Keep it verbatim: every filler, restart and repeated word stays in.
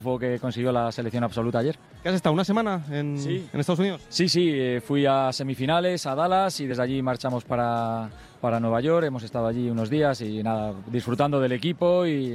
Fue que consiguió la selección absoluta ayer. ¿Qué has estado? ¿Una semana en, Sí. en Estados Unidos? Sí, sí, eh, fui a semifinales, a Dallas, y desde allí marchamos para, para Nueva York. Hemos estado allí unos días y nada, disfrutando del equipo y